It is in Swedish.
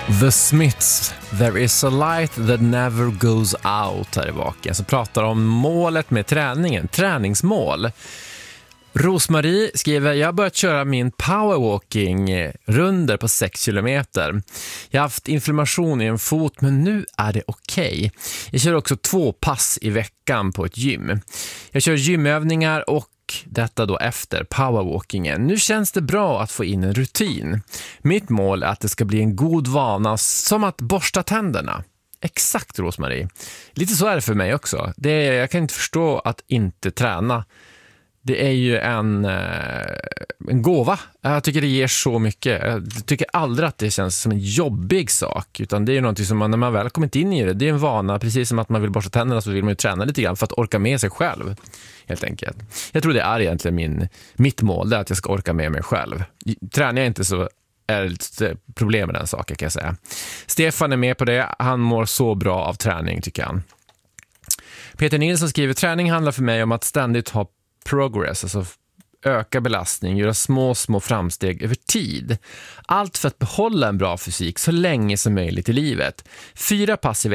The Smiths, There is a light that never goes out här i baken. Så pratar om målet med träningen, träningsmål. Rosmarie skriver, jag har börjat köra min powerwalking runder på 6 kilometer. Jag har haft inflammation i en fot men nu är det okej. Jag kör också 2 pass i veckan på ett gym. Jag kör gymövningar och detta då efter powerwalkingen. Nu känns det bra att få in en rutin. Mitt mål är att det ska bli en god vana som att borsta tänderna. Exakt, Rosmarie. Lite så är det för mig också. Jag kan inte förstå att inte träna. Det är ju en gåva. Jag tycker det ger så mycket. Jag tycker aldrig att det känns som en jobbig sak. Utan det är ju någonting som man, när man väl kommit in i det, det är en vana. Precis som att man vill borsta tänderna så vill man ju träna lite grann för att orka med sig själv. Helt enkelt. Jag tror det är egentligen mitt mål. Det är att jag ska orka med mig själv. Tränar jag inte så är det lite problem med den saken, kan jag säga. Stefan är med på det. Han mår så bra av träning, tycker han. Peter Nilsson skriver, träning handlar för mig om att ständigt ha progress, alltså öka belastning, göra små framsteg över tid. Allt för att behålla en bra fysik så länge som möjligt i livet. 4 pass i